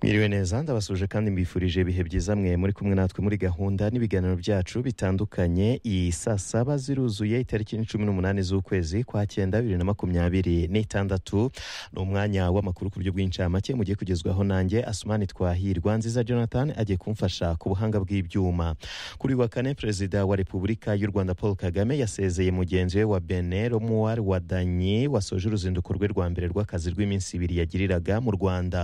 Mwiriwe neza ndabasuje kandi mbifurije ibihe byiza mwe muri kumwe natwe muri gahunda n'ibiganiro byacu bitandukanye. Iyi saa 7 ziruzuye itariki 18 z'ukwezi kwa 9 2026 n'umwanya w'amakuru ku buryo bw'incamake mugiye kugezwaho nanjye Asmani Twahirwa. Nziza Jonathan agiye kumfasha ku buhanga bw'ibyuma. Kuri wa kane Perezida wa Repubulika y'u Rwanda Paul Kagame yasezeye mugenzi we wa Benin Romuald Wadanyi wasoje uruzinduko rwe rwa mbere rw'akazi rw'iminsi 2 yagiriraga mu Rwanda.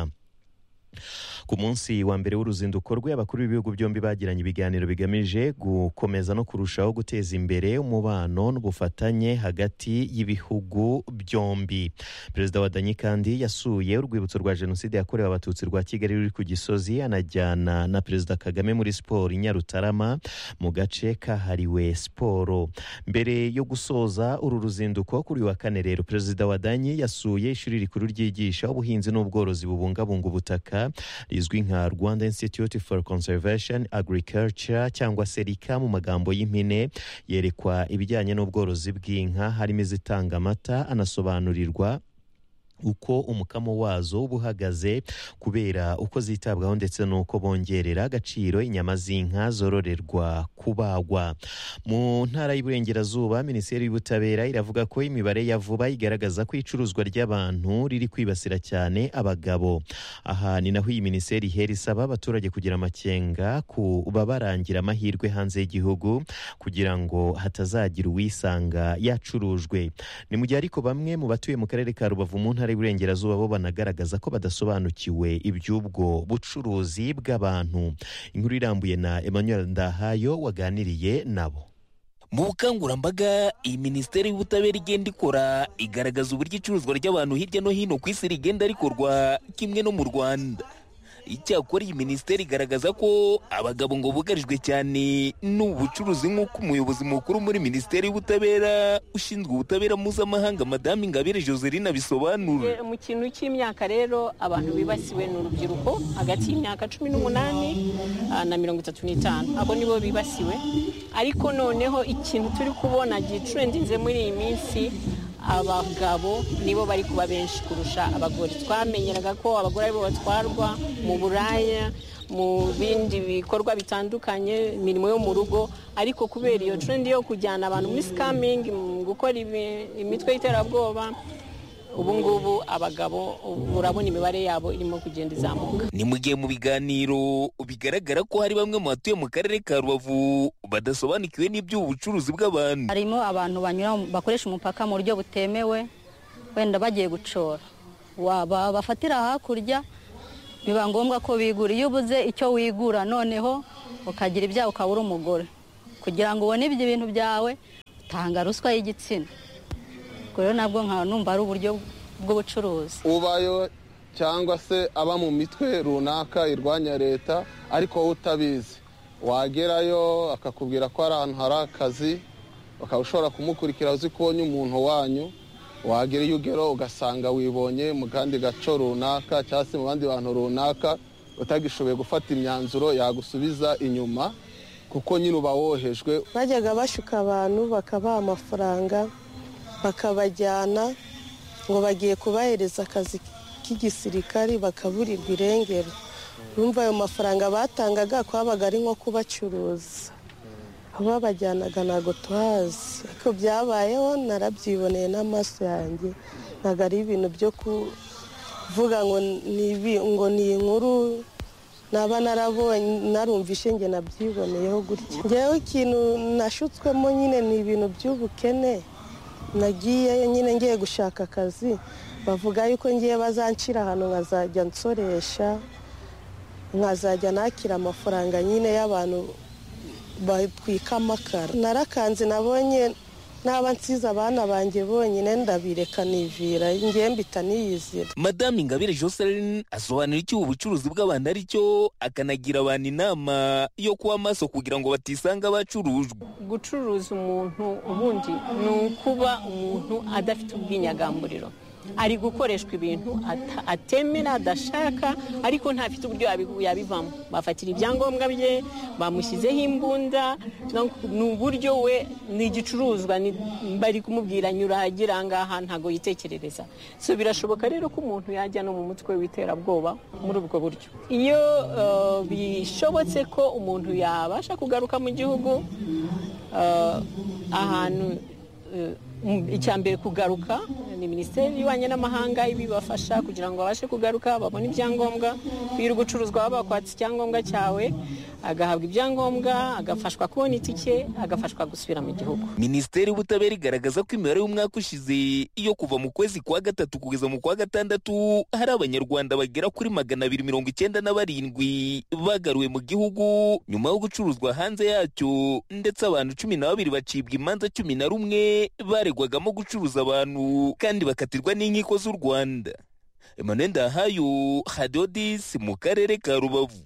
Ku munsi wa mbere w'uruzinduko rwe abakuru b'ibihugu byombi bagiranye ibiganiro bigamije gukomeza no kurushaho guteza imbere umubano n'ubufatanye hagati y'ibihugu byombi. Perezida Wadanyi kandi yasuye urwibutso rwa Jenoside yakorewe Abatutsi rwa Kigali ruri ku Gisozi, anajyana na Perezida Kagame muri siporo i Nyarutarama mu gace kahariwe siporo. Mbere yo gusoza uru ruzinduko kuri wa kane rero Perezida Wadanyi yasuye ishuri rikuru ryigisha ubuhinzi n'ubworozi bubungabunga ubutaka rizwi nka Rwanda Institute for Conservation Agriculture cyangwa se RICA mu magambo y'impine. Yerekwa ibijyanye n'ubworozi bw'inka harimo izitanga amata, anasobanurirwa uko umukamo wazo ubuhagaze kubera uko zitabwaho ndetse nuko bongerera agaciro inyama z'inka zororerwa kubagwa. Mu ntara y'Iburengerazuba Minisiteri y'Ubutabera iravuga ko imibare ya vuba igaragaza ko icuruzwa ry'abantu riri kwibasira cyane abagabo. Aha ni naho iyi minisiteri ihera isaba abaturage kugira amakenga ku babarangira amahirwe hanze y'igihugu kugira ngo hatazagira uwisanga yacurujwe. Ni mu gihe ariko bamwe mu batuye mu karere ka Rubavu mu ntara y'Iburengerazuba bo banagaragaza ko badasobanukiwe iby'ubwo bucuruzi bw'abantu. Inkuru irambuye na Emmanuel Ndahayo waganiriye nabo. Mu bukangurambaga iyi minisiteri y'ubutabera igenda ikora igaragaza uburyo icuruzwa ry'abantu hirya no hino ku isi rigenda rikorwa kimwe no mu Rwanda. Icyakora iyi minisiteri igaragaza ko abagabo ngo bugarijwe cyane n'ubucuruzi nk'uko umuyobozi mukuru muri minisiteri y'ubutabera ushinzwe ubutabera mpuzamahanga Madame Ingabire Joseline bisobanura. Mu kintu cy'imyaka rero abantu bibasiwe n'urubyiruko hagati y'imyaka 18 na 35 abo nibo bibasiwe, ariko noneho ikintu turi kubona gitrendinze muri iyi minsi abagabo nibo bari kuba benshi kurusha abagore. Twamenyeraga ko abagore aribo batwarwa mu buraya mu bindi bikorwa bitandukanye imirimo yo mu rugo, ariko kubera iyo trend yo kujyana abantu muri scamming, gukora imitwe y'iterabwoba, ubu ngubu abagabo urabona imibare yabo irimo kugenda izamuka. Ni mu gihe mu biganiro bigaragara ko hari bamwe mu batuye mu karere ka Rubavu badasobanukiwe n'iby'ubucuruzi bw'abantu. Harimo abantu banyura bakoresha umupaka mu buryo butemewe, wenda bagiye gucora bafatira hakurya, biba ngombwa ko bigura. Iyo ubuze icyo wigura noneho ukagira ibyawe ukabura umugore, kugira ngo ubone ibyo bintu byawe utanga ruswa y'igitsina. Rero nabwo numva ari uburyo bw'ubucuruzi. Ubayo cyangwa se aba mu mitwe runaka irwanya leta ariko wowe utabizi, wagerayo akakubwira ko ari ahantu hari akazi, ukaba ushobora kumukurikira uzi ko ubonye umuntu wanyu, wagera iyo ugero ugasanga wibonye mu kandi gaco runaka cyangwa se mu bandi bantu runaka utagishoboye gufata imyanzuro yagusubiza inyuma kuko nyine uba wohejwe. Bajyaga bashuka abantu bakabaha amafaranga bakabajyana ngo bagiye kubahereza akazi k'igisirikari bakaburirwa irengero. Urumva ayo mafaranga batangaga kwabaga ari nko kubacuruza, ababajyanaga ntago tuhazi, ariko byabayeho narabyiboneye n'amaso yanjye. Ntago ari ibintu byo kuvuga ngo ni inkuru naba narabonye narumvishe nge nabyiboneyeho gutya. Ngewe ikintu nashutswemo nyine ni ibintu by'ubukene. Nagiye nyine ngiye gushaka akazi, bavuga yuko ngiye bazancira ahantu nkazajya nsoresha, nkazajya nakira amafaranga nyine y'abantu batwika amakara. Narakanze nabonye naba nsize abana banjye bonyine ndabireka nivira, ngiye mbita niyizira. Madame Ingabire Joseline asobanura icyo ubucuruzi bw'abantu ari cyo, akanagira abantu inama yo kuba maso kugira ngo batisanga bacurujwe. Gucuruza umuntu ubundi ni ukuba umuntu adafite ubwinyagamburiro. ari gukoreshwa ibintu atemera adashaka ariko ntafite uburyo yabivamo. Bafatira ibyangombwa bye, bamushyizeho imbunda, ni uburyo we ni igicuruzwa, bari kumubwira nyura agira ngaha ntago yitekerereza. So birashoboka rero ko umuntu yajya no mu mutwe w'iterabwoba muri ubwo buryo. Iyo bishobotse ko umuntu yabasha kugaruka mu gihugu, ahantu icyambere kugaruka ni Minisiteri y'Ububanyi n'Amahanga ibibafasha kugira ngo babashe kugaruka, babone ibyangombwa, biri gucuruzwa bakwatsa icyangombwa cyawe, agahabwa ibyangombwa, agafashwa kubona itike, agafashwa gusubira mu gihugu. Minisiteri y'Ubutabera igaragaza ko imibare y'umwaka ushize iyo kuva mu kwezi kwa gatatu kugeza mu kwa gatandatu hari abanyarwanda bagera kuri 297 bagaruwe mu gihugu nyuma yo gucuruzwa hanze yacyo, ndetse abantu 12 bacibwa imanza 11 baregwagamo gucuruza abantu kandi bakatirwa n'inkiko z'u Rwanda. Emmanuel Ndahayo, Hadodis, mu karere ka Rubavu.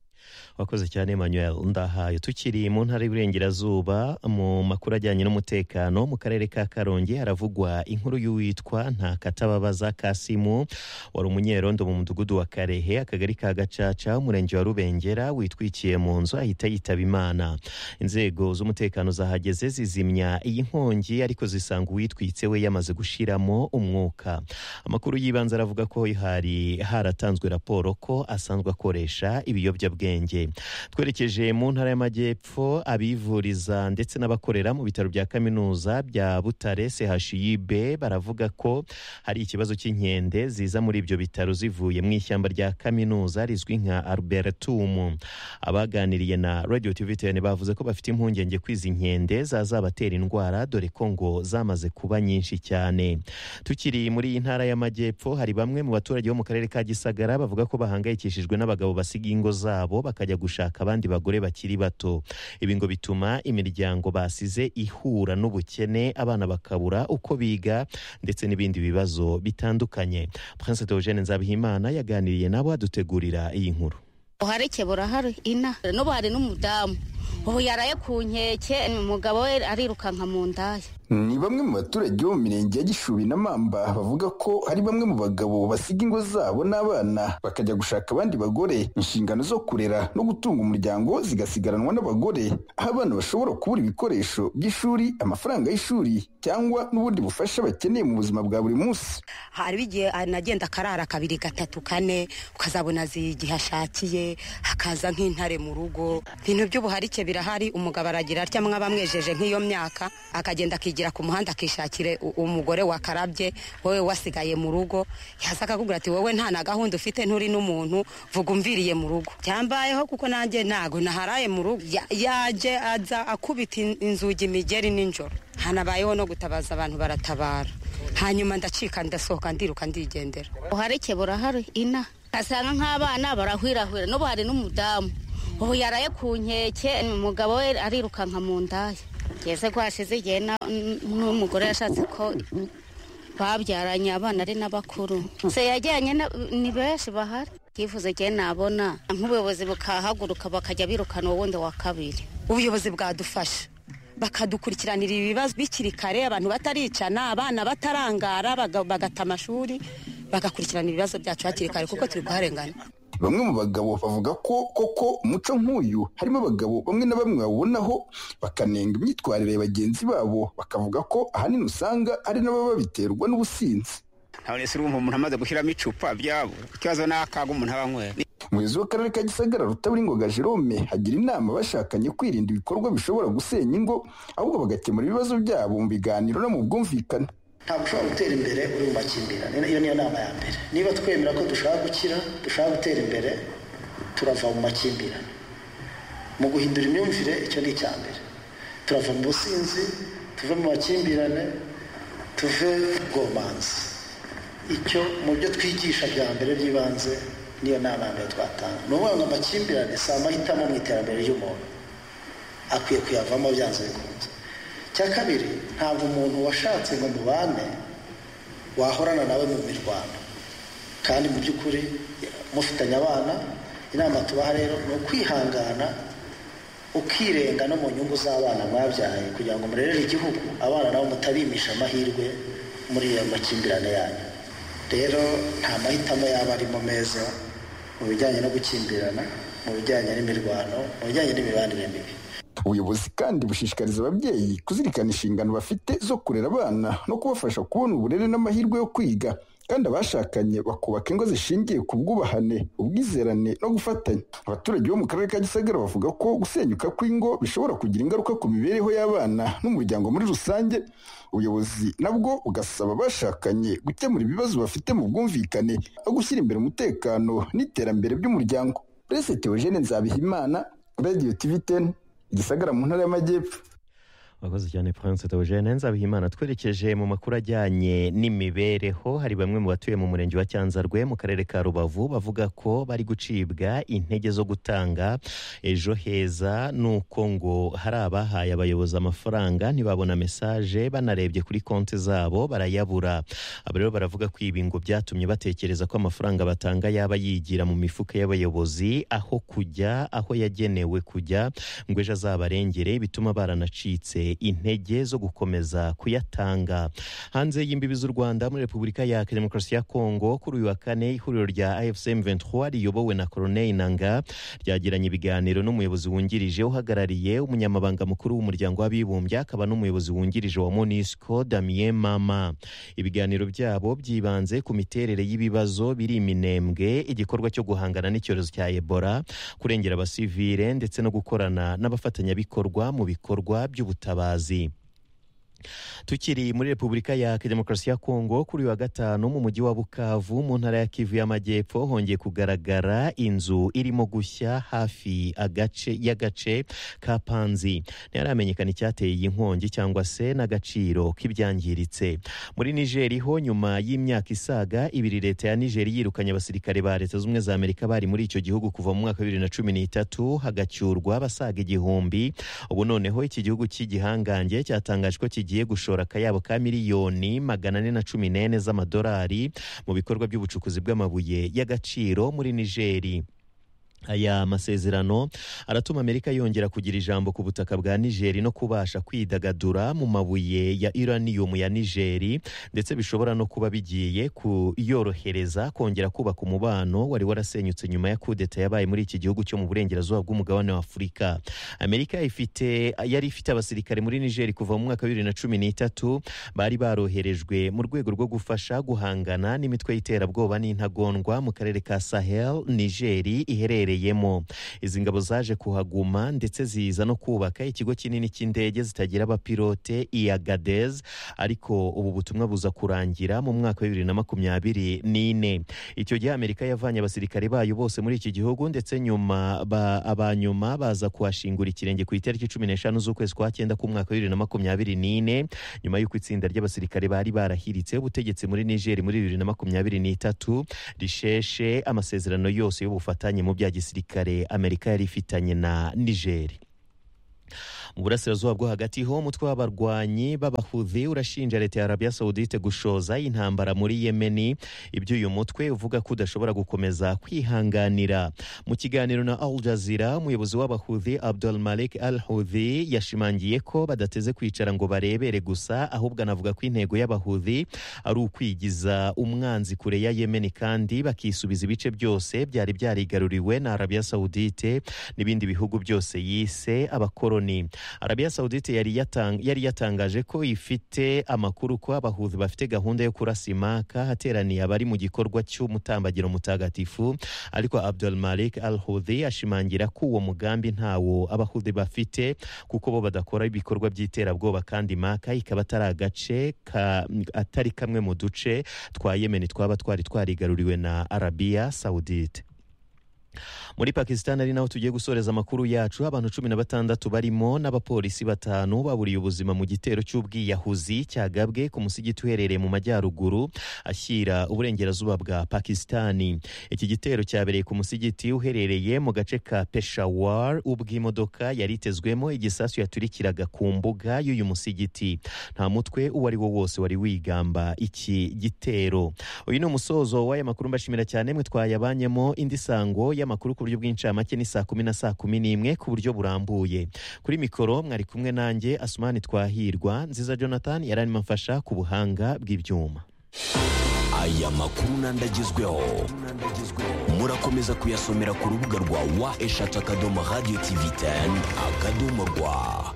Wakoze cyane Emmanuel Ndahayo. Tukiri mu ntara y'Iburengerazuba mu makuru ajyanye n'umutekano mu karere ka Karongi haravugwa inkuru y'uwitwa Ntakatababaza Kasimu wari umunyerondo mu mudugudu wa Karehe akagari ka Gacaca umurenge wa Rubengera witwikiye mu nzu ahita yitaba Imana. Inzego z'umutekano zahageze zizimya iyi nkongi ariko zisanga uwitwitse we yamaze gushiramo umwuka. Amakuru yibanze aravuga ko hari haratanzwe raporo ko asanzwe akoresha ibiyobyabwenge. Twerekeje mu ntara y'Amajyepfo, abivuriza ndetse n'abakorera mu bitaro bya kaminuza bya Butare CHUB baravuga ko hari ikibazo cy'inkende ziza muri ibyo bitaro zivuye mu ishyamba rya kaminuza rizwi nka Arboretum. Abaganiriye na Radio TVTN bavuze ko bafite impungenge kwizi nkende zazabatera indwara dore ko ngo zamaze kuba nyinshi cyane. Tukiri muri iyi ntara y'Amajyepfo, hari bamwe mu baturage bo mu karere ka Gisagara bavuga ko bahangayikishijwe n'abagabo basiga ingo zabo bakajya gushaka abandi bagore bakiri bato. Ibi ngo bituma imiryango basize ihura n'ubukene, abana bakabura uko biga ndetse n'ibindi bibazo bitandukanye. Prince Theogene Nzabihimana yaganiriye nabo adutegurira iyi nkuru. Uhareke burahari ina no bari n'umudamu ubu yaraye ku nkeke, umugabo we arirukanka mu ndaya. Ni bamwe mu baturage bo mu mirenge ya Gishubi na Mamba bavuga ko hari bamwe mu bagabo basiga ingo zabo n'abana bakajya gushaka abandi bagore, inshingano zo kurera no gutunga umuryango zigasigaranwa n'abagore, aho abana bashobora kubura ibikoresho by'ishuri, amafaranga y'ishuri cyangwa n'ubundi bufasha bakeneye mu buzima bwa buri munsi. Hari bigiye anagenda karara 2, 3, 4 ukazabona zigihe ashakiye, hakaza nk'intare mu rugo. Ibintu by'ubuharike birahari, umugabo aragira atya mwabamwejeje nk'iyo myaka akagenda akigira ku muhanda akishakire umugore wakarabye, wowe wasigaye mu rugo, yasaga kugura ati wowe nta na gahunda ufite, nturi n'umuntu, vuga umviriye mu rugo. Cyambayeho kuko nanjye nago naharaye mu rugo, yaje aza akubita inzugi imigeri ninjoro. Hanabayeho no gutabaza abantu baratabara, hanyuma ndacika ndasohoka ndiruka ndigendera. Uhareke burahari ina asanga nk'abana barahwirahwira no bari n'umudamu ubu yaraye ku nkeke, umugabo we arirukanka mu ndaya. Yese kwashize igihe n'umugore yashatse ko babyaranye abana ari n'abakuru, se yajyanye ni benshi bahari. Kifuze gihe nabona nk'ubuyobozi bukahaguruka bakajya birukana uwundi wa kabiri. Ubuyobozi bwadufasha bakadukurikiranira ibibazo bikiri kare, abantu bataricana, abana batarangara, bagata amashuri, bagakurikirana ibibazo byacu hakiri kare kuko turi kuharengana. Bamwe mu bagabo bavuga ko koko umuco nk'uyu harimo abagabo bamwe na bamwe babonaho bakanenga imyitwarire ya bagenzi babo, bakavuga ko ahanini usanga ari nabo babiterwa n'ubusinzi. Ntabwo se urumva umuntu amaze gushyiramo icupa byabo, ikibazo n'akaga umuntu abanywera. Umuyobozi w'akarere ka Gisagara Rutaburingoga Jerome agira inama bashakanye kwirinda ibikorwa bishobora gusenya ingo, ahubwo bagakemura ibibazo byabo mu biganiro no mu bwumvikane. Ntabwo ushobora gutera imbere uri mu makimbirane. Iyo niyo nama ya mbere. Niba twemera ko dushaka gukira, dushaka gutera imbere, turava mu makimbirane. Mu guhindura imyumvire, icyo ni icya mbere. Turava mu businzi, tuve mu makimbirane, tuve gomanzi. Icyo mu byo twigisha bya mbere by'ibanze niyo nama ya mbere twatanga. Ni ukuvuga ngo amakimbirane si amahitamo mu iterambere ry'umuntu, akwiye kuyavamo byanze bikunze. Cya kabiri, ntabwo umuntu washatse ngo mubane wahorana nawe mu mirwano, kandi mu by'ukuri mufitanye abana. Inama tubaha rero ni ukwihangana ukirenga no mu nyungu z'abana mwabyaye kugira ngo murerere igihugu, abana nabo mutabimisha amahirwe muri iyo makimbirane yanyu. rero nta mahitamo yaba arimo meza mu bijyanye no gukimbirana, mu bijyanye n'imirwano, mu bijyanye n'imibanire mibi. Ubuyobozi kandi bushishikariza ababyeyi kuzirikana inshingano bafite zo kurera abana no kubafasha kubona uburere n'amahirwe yo kwiga, kandi abashakanye bakubaka ingo zishingiye ku bwubahane, ubwizerane no gufatanya. Abaturage bo mu karere ka Gisagara bavuga ko gusenyuka kw'ingo bishobora kugira ingaruka ku mibereho y'abana n'umuryango muri rusange. Ubuyobozi nabwo bugasaba abashakanye gukemura ibibazo bafite mu bwumvikane no gushyira imbere umutekano n'iterambere by'umuryango. Prince Theogene Nzabihimana, Radio TV 10, Gisagara mu ntara y'Amajyepfo. Wakoze cyane Prince Theogene Nzabihimana. Twerekeje mu makuru ajyanye n'imibereho. Hari bamwe mu batuye mu murenge wa Cyanzarwe mu karere ka Rubavu bavuga ko bari gucibwa intege zo gutanga ejo heza, nuko ngo hari abahaye abayobozi amafaranga ntibabona message, banarebye kuri konti zabo barayabura. Abo rero baravuga ko ibi ngo byatumye batekereza ko amafaranga batanga yaba yigira mu mifuka y'abayobozi aho kujya aho yagenewe kujya, ngo ejo azabarengere, bituma baranacitse intege zo gukomeza kuyatanga. Hanze y'imbibi z'u Rwanda, muri Repubulika ya Demokarasi ya Kongo, kuri uyu wa kane ihuriro rya AFC M23 riyobowe na Colonel Nanga ryagiranye ibiganiro n'umuyobozi wungirije uhagarariye umunyamabanga mukuru w'umuryango w'abibumbye akaba n'umuyobozi wungirije wa MONUSCO Damien Mama. Ibiganiro byabo byibanze ku miterere y'ibibazo biri iminembwe, igikorwa cyo guhangana n'icyorezo cya Ebola, kurengera abasivile ndetse no gukorana n'abafatanyabikorwa mu bikorwa by'ubutabazi. Tukiri muri Repubulika ya Demokarasi ya Kongo, kuri wa gatanu mu mujyi wa Bukavu mu ntara ya Kivu y'Amajyepfo hongeye kugaragara inzu irimo gushya hafi y'agace ka Panzi. Ntiharamenyekana icyateye iyi nkongi cyangwa se n'agaciro k'ibyangiritse. Muri Niger ho, nyuma y'imyaka isaga ibiri, leta ya Niger yirukanye abasirikare ba Leta z'Ubumwe za Amerika bari muri icyo gihugu kuva mu mwaka wa 2013, hagacyurwa basaga igihumbi. Ubu noneho iki gihugu cy'igihangange cyatangaje ko kigiye gushora akayabo ka miliyoni 414 z'amadolari mu bikorwa by'ubucukuzi bw'amabuye y'agaciro muri Nigeri. Aya masezerano aratuma Amerika yongera kugira ijambo ku butaka bwa Nigeri no kubasha kwidagadura mu mabuye ya uranium ya Nigeri, ndetse bishobora no kuba bigiye kuyorohereza kongera kubaka umubano wari warasenyutse nyuma ya kudeta yabaye muri iki gihugu cyo mu burengerazuba bw'umugabane wa Afurika. Amerika yari ifite abasirikare muri Nigeri kuva mu mwaka wa 2013 bari baroherejwe mu rwego rwo gufasha guhangana n'imitwe y'iterabwoba n'intagondwa mu karere ka Sahel Nigeri iherereye. Izi ngabo zaje kuhaguma ndetse ziza no kubaka ikigo kinini cy'indege zitagira abapilote i Agadez, ariko ubu butumwa buza kurangira mu mwaka wa 2024. Icyo gihe Amerika yavanye abasirikare bayo bose muri iki gihugu, ndetse abanyuma baza kuhashingura ikirenge ku itariki 15 z'ukwezi kwa 9 ku mwaka wa 2024, nyuma y'uko itsinda ry'abasirikare bari barahiritse ubutegetsi muri Niger muri 2023 risheshe amasezerano yose y'ubufatanye mu bya gisirikare Amerika yari ifitanye na Niger. Mu burasirazuba bwo hagati ho, umutwe w'abarwanyi b'Abahuthi urashinja leta ya Arabia Saudite gushoza intambara muri Yemeni, ibyo uyu mutwe uvuga ko udashobora gukomeza kwihanganira. Mu kiganiro na Al Jazeera, umuyobozi w'Abahuthi Abdul Malik Al-Houthi yashimangiye ko badateze kwicara ngo barebere gusa, ahubwo anavuga ko intego y'Abahuthi ari ukwigiza umwanzi kure ya Yemeni kandi bakisubiza ibice byose byari byarigaruriwe na Arabia Saudite n'ibindi bihugu byose yise abakoloni. Arabia Saudite yari yatangaje ko ifite amakuru ko Abahuthi bafite gahunda yo kurasa Imaka hateraniye abari mu gikorwa cy'umutambagiro mutagatifu, ariko Abdul Malik Al-Houthi ashimangira ko uwo mugambi ntawo Abahuthi bafite kuko bo badakora ibikorwa by'iterabwoba, kandi Imaka ikaba atari kamwe mu duce twa Yemen twaba twarigaruriwe na Arabia Saudite. Muri Pakistan ari naho tugiye gusoreza amakuru yacu, abantu 16 barimo n'abapolisi 5 baburiye ubuzima mu gitero cy'ubwiyahuzi cyagabwe ku musigiti uherereye mu majyaruguru ashyira uburengerazuba bwa Pakistani. Iki gitero cyabereye ku musigiti uherereye mu gace ka Peshawar, ubw'imodoka yari itezwemo igisasu yaturikiraga ku mbuga y'uyu musigiti. Nta mutwe uwo ari wo wose wari wigamba iki gitero. Uyu ni umusozo w'aya makuru, mbashimira cyane mwe twayabanyemo. Indi sango y'amakuru ku buryo bw'incamake ni 10 na 11 ku buryo burambuye. Kuri mikoro mwari kumwe nanjye Asmani Twahirwa. Nziza Jonathan yaranimafasha ku buhanga bw'ibyuma. aya makuru n'andagezweho murakomeza kuyasomera ku rubuga rwa wa@radio-tv10.rw.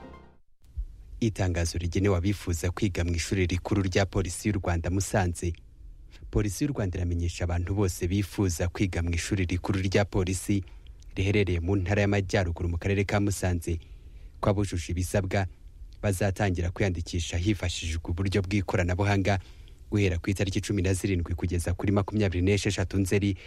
Itangazo rigenewe abifuza kwiga mu ishuri rikuru rya polisi y'u Rwanda Musanze. Polisi y'u Rwanda iramenyesha abantu bose bifuza kwiga mu ishuri rikuru rya polisi riherereye mu ntara y'Amajyaruguru mu karere ka Musanze ko abujuje ibisabwa bazatangira kwiyandikisha hifashishijwe uburyo bw'ikoranabuhanga guhera ku itariki 17 kugeza kuri 26 Nzeri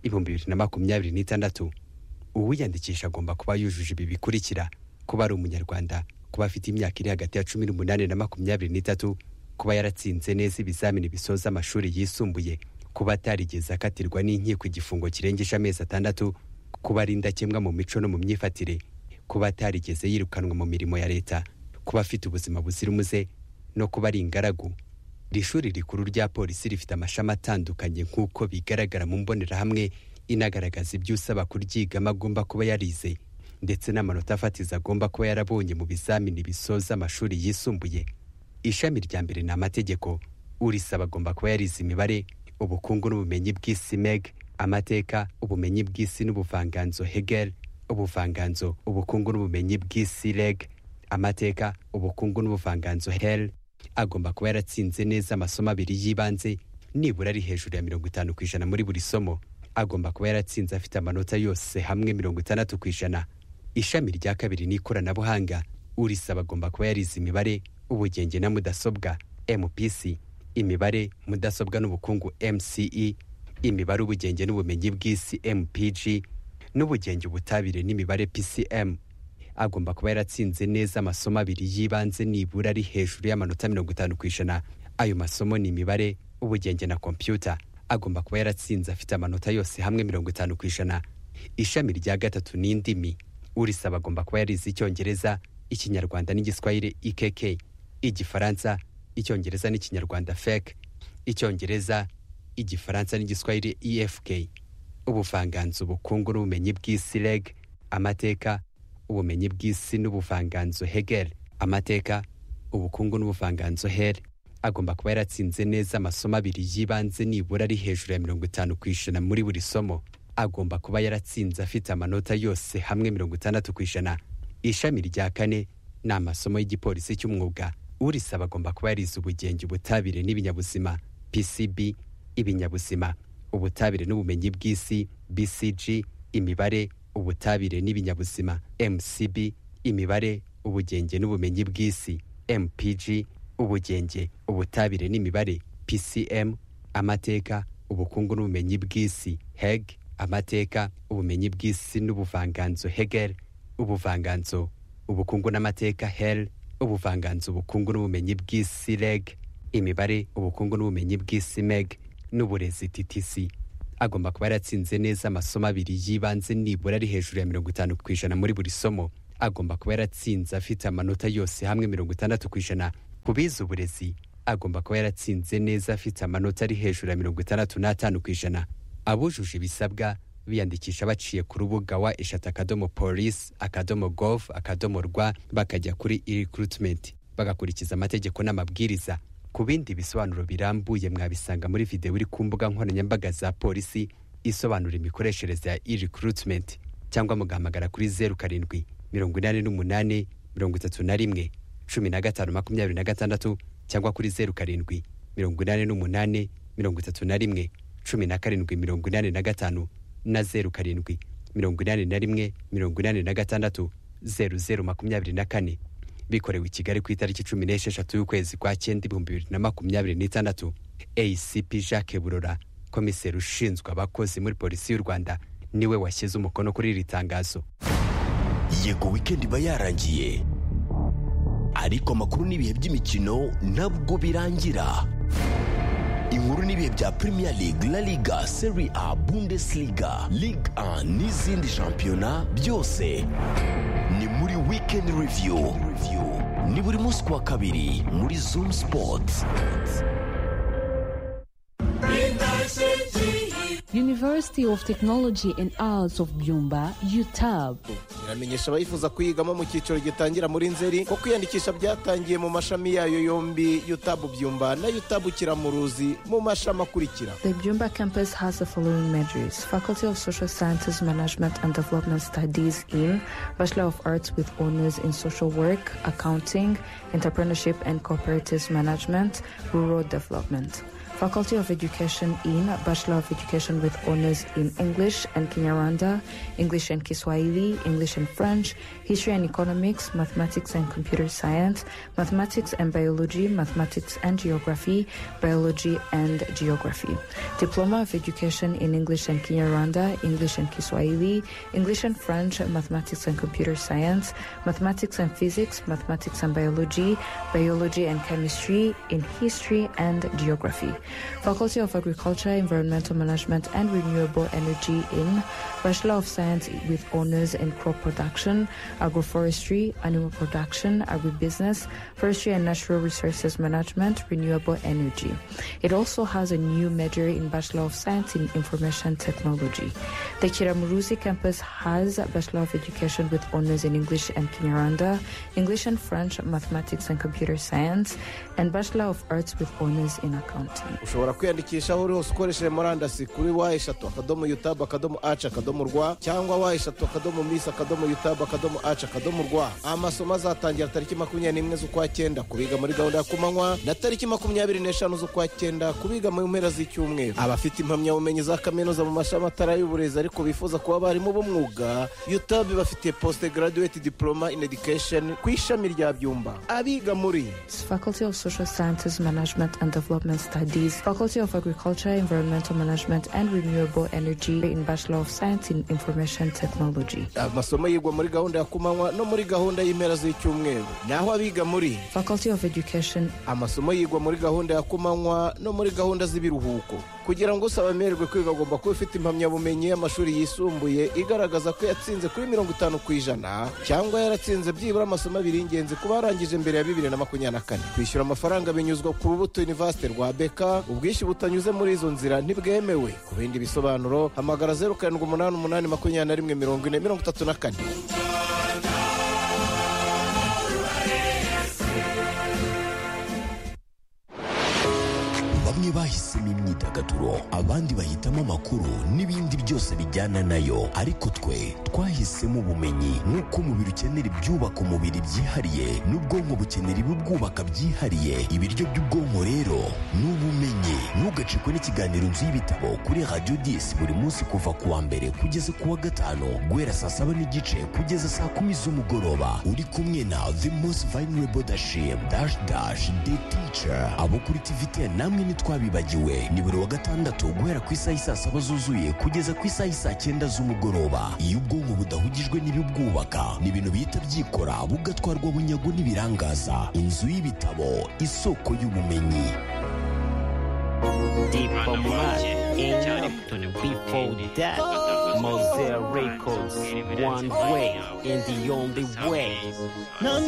2026. Uwiyandikisha agomba kuba yujuje ibi bikurikira: kuba ari umunyarwanda, kuba afite imyaka iri hagati ya 18 na 23, kuba yaratsinze neza ibizamini bisoza amashuri yisumbuye, kuba atarigeze akatirwa n'inkiko igifungo kirengeje amezi 6, kuba ari indakemwa mu mico no mu myifatire, kuba atarigeze yirukanwa mu mirimo ya leta, kuba afite ubuzima buzira umuze no kuba ari ingaragu. Iri shuri rikuru rya polisi rifite amashami atandukanye nk'uko bigaragara mu mbonerahamwe inagaragaza ibyo usaba kuryigamo agomba kuba yarize ndetse n'amanota afatiza agomba kuba yarabonye mu bizamini bisoza amashuri yisumbuye. Ishami rya mbere ni amategeko. Urisaba agomba kuba yarize imibare, ubukungu n'ubumenyi bw'isi MEG, amateka, ubumenyi bw'isi n'ubuvanganzo Hegel, ubuvanganzo, ubukungu n'ubumenyi bw'isi REG, amateka, ubukungu n'ubuvanganzo HEL. Agomba kuba yaratsinze neza amasomo abiri y'ibanze nibura ari hejuru ya 50% muri buri somo. Agomba kuba yaratsinze afite amanota yose hamwe 60%. Ishami rya kabiri ni ikoranabuhanga. Urisaba agomba kuba yarize imibare, ubugenge na mudasobwa MPC, imibare, mudasobwa n'ubukungu MCE, imibare, ubugenge n'ubumenyi bw'isi MPG, n'ubugenge, ubutabire n'imibare PCM. Agomba kuba yaratsinze neza amasomo abiri y'ibanze nibura ari hejuru y'amanota 50%. Ayo masomo ni imibare, ubugenge na computer. Agomba kuba yaratsinze afite amanota yose hamwe 50%. Ishami rya gatatu ni indimi. Urisaba agomba kuba yarize Icyongereza, Ikinyarwanda n'Igiswahili IKK, Igifaransa, Icyongereza n'Ikinyarwanda FEC, Icyongereza, Igifaransa n'Igiswahili EFK, ubuvanganzo, ubukungu n'ubumenyi bw'isi REG, amateka, ubumenyi bw'isi n'ubuvanganzo Hegel, amateka, ubukungu n'ubuvanganzo HEL. Agomba kuba yaratsinze neza amasomo abiri y'ibanze nibura ari hejuru ya 50% muri buri somo. Agomba kuba yaratsinze afite amanota yose hamwe 60%. Ishami rya kane ni amasomo y'igipolisi cy'umwuga. Urisaba agomba kuba yarize ubugenge, ubutabire n'ibinyabuzima PCB, ibinyabuzima, ubutabire n'ubumenyi bw'isi BCG, imibare, ubutabire n'ibinyabuzima MCB, imibare, ubugenge n'ubumenyi bw'isi MPG, ubugenge, ubutabire n'imibare PCM, amateka, ubukungu n'ubumenyi bw'isi HEG, amateka, ubumenyi bw'isi n'ubuvanganzo Hegel, ubuvanganzo, ubukungu n'amateka HEL, ubuvanganzo, ubukungu n'ubumenyi bw'isi REG, imibare, ubukungu n'ubumenyi bw'isi MEG, n'uburezi TTC. Agomba kuba yaratsinze neza amasomo abiri y'ibanze nibura ari hejuru ya 50% muri buri somo. Agomba kuba yaratsinze afite amanota yose hamwe 60%. Kubiza uburezi, agomba kuba yaratsinze neza afite amanota ari hejuru ya 65%. Abujuje ibisabwa biyandikisha baciye ku rubuga wa@police.gov.rw bakajya kuri e-recruitment bagakurikiza amategeko n'amabwiriza. Ku bindi bisobanuro birambuye mwabisanga muri video iri ku mbuga nkoranyambaga za polisi isobanura imikoreshereze ya e-recruitment, cyangwa mugahamagara kuri 07 88 31 15 cyangwa kuri 07 88 31 17 na 07 81 86 0024. Bikorewe i Kigali ku itariki 16 y'ukwezi kwa 9 2026. ACP Jacques Burora, komiseri ushinzwe abakozi muri polisi y'u Rwanda, niwe washyize umukono kuri iri tangazo. Yego, weekend iba yarangiye, ariko amakuru n'ibihe by'imikino ntabwo birangira. Inkuru n'ibihe bya Premier League, La Liga, Serie A, Bundesliga, Ligue 1 n'izindi shampiyona byose ni muri Weekend Review. Ni buri munsi wa kabiri muri Zoom Sports. University of Technology and Arts of Byumba, UTAB. iramenyesha abayifuza kuyigamo mu cyiciro gitangira muri Nzeri ko kwiyandikisha byatangiye mu mashami yayo yombi UTAB Byumba na UTAB Kiramuruzi mu mashami akurikira. The Byumba campus has the following majors: Faculty of Social Sciences, Management and Development Studies in Bachelor of Arts with honors in Social Work, Accounting, Entrepreneurship and Cooperative Management, Rural Development. Faculty of Education in Bachelor of Education with honors in English and Kinyarwanda, English and Kiswahili, English and French, History and Economics, Mathematics and Computer Science, Mathematics and Biology, Mathematics and Geography, Biology and Geography. Diploma of Education in English and Kinyarwanda, English and Kiswahili, English and French, Mathematics and Computer Science, Mathematics and Physics, Mathematics and Biology, Biology and Chemistry, in History and Geography. Faculty of Agriculture, Environmental Management and Renewable Energy in Bachelor of Science with honors in Crop Production, Agroforestry, Animal Production, Agribusiness, Forestry and Natural Resources Management, Renewable Energy. It also has a new major in Bachelor of Science in Information Technology. The Kiramuruzi campus has a Bachelor of Education with honors in English and Kinyarwanda, English and French, Mathematics and Computer Science, and Bachelor of Arts with honors in Accounting. Ushobora kwiyandikisha aho uri hose ukoresheje murandasi kuri wa3.utab.ac.rw cyangwa wa3.mis.utab.ac.rw. Amasomo azatangira tariki 21 z'ukwa 9 kubiga muri gahunda ya kumanywa na tariki 25 z'ukwa 9 kubiga mu mpera z'icyumweru. Abafite impamyabumenyi za kaminuza mu mashami atari y'uburezi ariko bifuza kuba bari mu bumwuga, UTAB bafite postgraduate diploma in education ku ishami rya Byumba. Abiga muri Faculty of Social Sciences, Management and Development Studies, Faculty of Agriculture, Environmental Management and Renewable Energy in Bachelor of Science in Information Technology. Amasomo yigwa muri gahunda ya kumanywa no muri gahunda y'impera z'icyumweru. Naho abiga muri Faculty of Education, amasomo yigwa muri gahunda ya kumanywa no muri gahunda z'ibiruhuko. Kugira ngo usaba amererwe kwiga agomba kuba ufite impamyabumenyi y'amashuri yisumbuye igaragaza ko yatsinze kuri 50% cyangwa yaratsinze byibura amasomo abiri ingenzi kuba yarangije mbere ya 2024. Kwishyura amafaranga binyuzwa ku Rubuto University rwa Beka. Ubwishyu butanyuze muri izo nzira ntibwemewe. Ku bindi bisobanuro hamagara 0788214034. Bamwe bahisemo imyidagaduro, abandi bahitamo amakuru n'ibindi byose bijyana nayo, ariko twe twahisemo ubumenyi. Nk'uko umubiri ukenera ibyubaka umubiri byihariye n'ubwonko bukenera ibibwubaka byihariye, ibiryo by'ubwonko rero ni ubumenyi. Ntugacikwe n'ikiganiro Inzu y'Ibitabo kuri Radio 10 buri munsi kuva ku wa mbere kugeza ku wa gatanu guhera saa 7:30 kugeza saa 10 z'umugoroba. Uri kumwe na The Most Vulnerable Dashim the Teacher. Abo kuri TVT namwe ntitwabibagiwe, ni buri wa gatandatu guhera ku isaha saa 7 zuzuye kugeza ku isaha saa 9 z'umugoroba. Iyo ubwonko budahugijwe n'ibibwubaka ni ibintu bihita byikora bugatwarwa bunyago n'ibirangaza. Inzu y'Ibitabo, isoko y'ubumenyi. Deeper Murad before that Mosaic Records, one way and the only way.